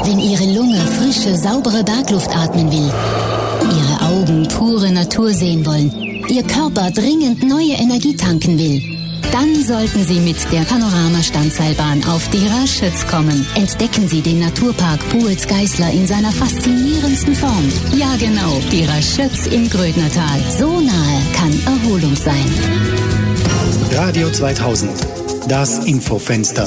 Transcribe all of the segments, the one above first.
Wenn Ihre Lunge frische, saubere Bergluft atmen will, Ihre Augen pure Natur sehen wollen, Ihr Körper dringend neue Energie tanken will, dann sollten Sie mit der Panorama-Standseilbahn auf die Raschütz kommen. Entdecken Sie den Naturpark Buetz-Geisler in seiner faszinierendsten Form. Ja genau, die Raschütz im Grödnertal. So nahe kann Erholung sein. Radio 2000, das Infofenster.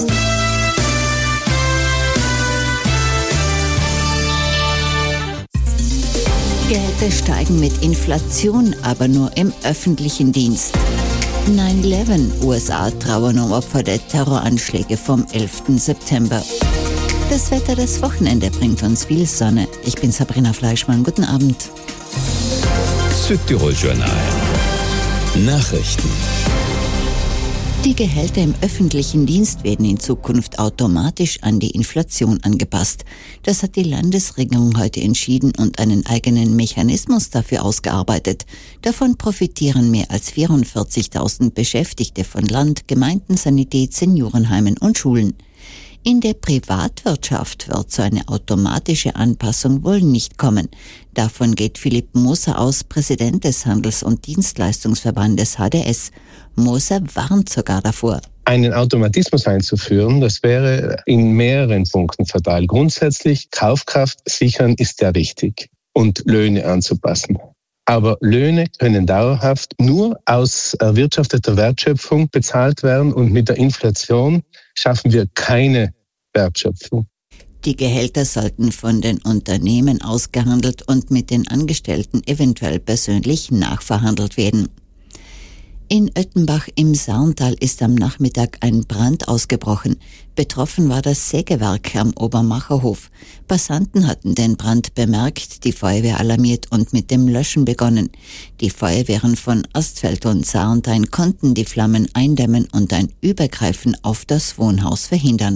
Gehälter steigen mit Inflation, aber nur im öffentlichen Dienst. 9/11, USA trauern um Opfer der Terroranschläge vom 11. September. Das Wetter des Wochenende bringt uns viel Sonne. Ich bin Sabrina Fleischmann. Guten Abend. Südtirol Journal. Nachrichten. Die Gehälter im öffentlichen Dienst werden in Zukunft automatisch an die Inflation angepasst. Das hat die Landesregierung heute entschieden und einen eigenen Mechanismus dafür ausgearbeitet. Davon profitieren mehr als 44.000 Beschäftigte von Land, Gemeinden, Sanität, Seniorenheimen und Schulen. In der Privatwirtschaft wird so eine automatische Anpassung wohl nicht kommen. Davon geht Philipp Moser aus, Präsident des Handels- und Dienstleistungsverbandes HDS. Moser warnt sogar davor. Einen Automatismus einzuführen, das wäre in mehreren Punkten fatal. Grundsätzlich, Kaufkraft sichern ist ja wichtig und Löhne anzupassen. Aber Löhne können dauerhaft nur aus erwirtschafteter Wertschöpfung bezahlt werden und mit der Inflation schaffen wir keine Wertschöpfung. Die Gehälter sollten von den Unternehmen ausgehandelt und mit den Angestellten eventuell persönlich nachverhandelt werden. In Oettenbach im Sarntal ist am Nachmittag ein Brand ausgebrochen. Betroffen war das Sägewerk am Obermacherhof. Passanten hatten den Brand bemerkt, die Feuerwehr alarmiert und mit dem Löschen begonnen. Die Feuerwehren von Astfeld und Sarntal konnten die Flammen eindämmen und ein Übergreifen auf das Wohnhaus verhindern.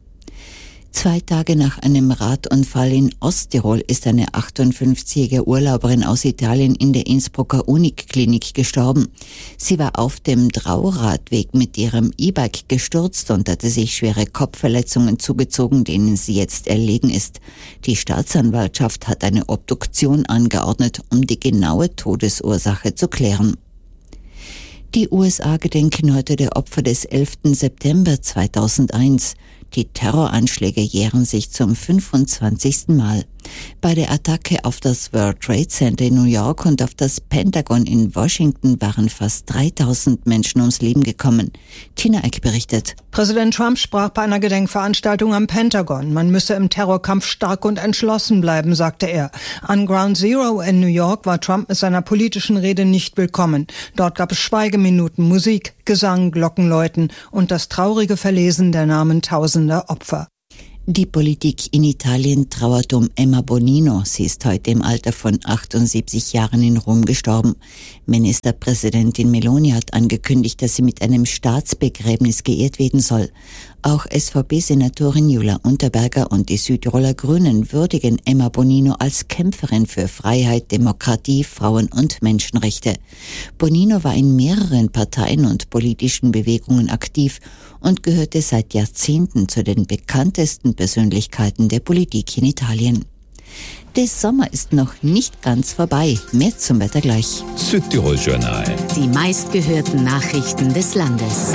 2 Tage nach einem Radunfall in Osttirol ist eine 58-jährige Urlauberin aus Italien in der Innsbrucker Uniklinik gestorben. Sie war auf dem Trauradweg mit ihrem E-Bike gestürzt und hatte sich schwere Kopfverletzungen zugezogen, denen sie jetzt erlegen ist. Die Staatsanwaltschaft hat eine Obduktion angeordnet, um die genaue Todesursache zu klären. Die USA gedenken heute der Opfer des 11. September 2001. Die Terroranschläge jähren sich zum 25. Mal. Bei der Attacke auf das World Trade Center in New York und auf das Pentagon in Washington waren fast 3000 Menschen ums Leben gekommen. Tina Eck berichtet. Präsident Trump sprach bei einer Gedenkveranstaltung am Pentagon. Man müsse im Terrorkampf stark und entschlossen bleiben, sagte er. An Ground Zero in New York war Trump mit seiner politischen Rede nicht willkommen. Dort gab es Schweigeminuten, Musik, Gesang, Glockenläuten und das traurige Verlesen der Namen tausender Opfer. Die Politik in Italien trauert um Emma Bonino. Sie ist heute im Alter von 78 Jahren in Rom gestorben. Ministerpräsidentin Meloni hat angekündigt, dass sie mit einem Staatsbegräbnis geehrt werden soll. Auch SVP-Senatorin Jula Unterberger und die Südtiroler Grünen würdigen Emma Bonino als Kämpferin für Freiheit, Demokratie, Frauen- und Menschenrechte. Bonino war in mehreren Parteien und politischen Bewegungen aktiv und gehörte seit Jahrzehnten zu den bekanntesten Persönlichkeiten der Politik in Italien. Der Sommer ist noch nicht ganz vorbei. Mehr zum Wetter gleich. Südtirol Journal. Die meistgehörten Nachrichten des Landes.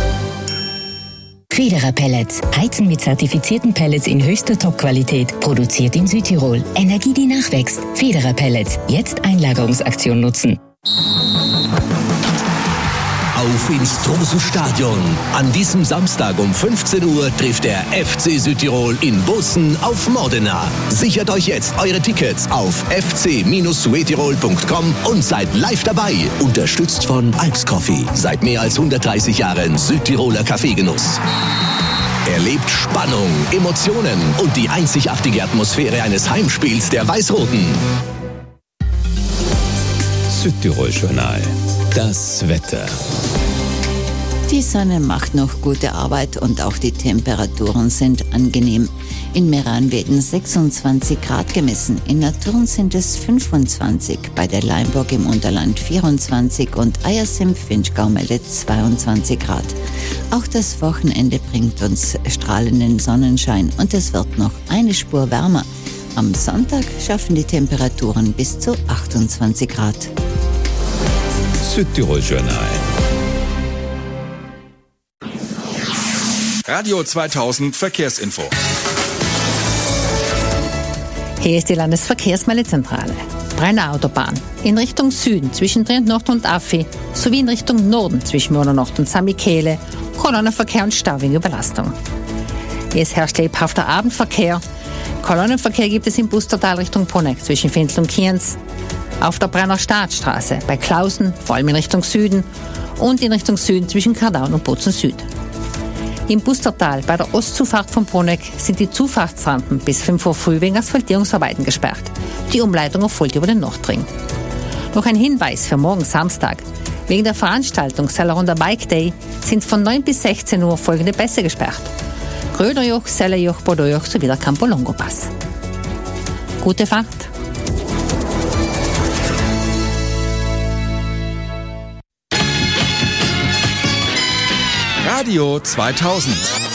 Federer Pellets. Heizen mit zertifizierten Pellets in höchster Top-Qualität. Produziert in Südtirol. Energie, die nachwächst. Federer Pellets. Jetzt Einlagerungsaktion nutzen. Auf ins Tromsø-Stadion. An diesem Samstag um 15 Uhr trifft der FC Südtirol in Bozen auf Modena. Sichert euch jetzt eure Tickets auf fc-suetirol.com und seid live dabei. Unterstützt von Alps Coffee. Seit mehr als 130 Jahren Südtiroler Kaffeegenuss. Erlebt Spannung, Emotionen und die einzigartige Atmosphäre eines Heimspiels der Weiß-Roten. Südtirol Journal. Das Wetter. Die Sonne macht noch gute Arbeit und auch die Temperaturen sind angenehm. In Meran werden 26 Grad gemessen, in Naturn sind es 25, bei der Leimburg im Unterland 24 und Eiersenf-Vinschgau meldet 22 Grad. Auch das Wochenende bringt uns strahlenden Sonnenschein und es wird noch eine Spur wärmer. Am Sonntag schaffen die Temperaturen bis zu 28 Grad. Südtirol Journal. Radio 2000 Verkehrsinfo. Hier ist die Landesverkehrsmeldezentrale. Brenner Autobahn in Richtung Süden zwischen Trient-Nord und Affi sowie in Richtung Norden zwischen Mona Nord und St. Michele, Kolonnenverkehr und Stau wegen Überlastung. Es herrscht lebhafter Abendverkehr. Kolonnenverkehr gibt es im Bustertal Richtung Poneck zwischen Findl und Kienz, auf der Brenner Staatsstraße bei Klausen, vor allem in Richtung Süden und in Richtung Süden zwischen Kardaun und Bozen Süd. Im Bustertal bei der Ostzufahrt von Poneck sind die Zufahrtsrampen bis 5 Uhr früh wegen Asphaltierungsarbeiten gesperrt. Die Umleitung erfolgt über den Nordring. Noch ein Hinweis für morgen Samstag. Wegen der Veranstaltung Sellerunder Bike Day sind von 9 bis 16 Uhr folgende Pässe gesperrt: Gröderjoch, Sellerjoch, Bordeauxjoch sowie der Campolongo-Pass. Gute Fahrt! Radio 2000.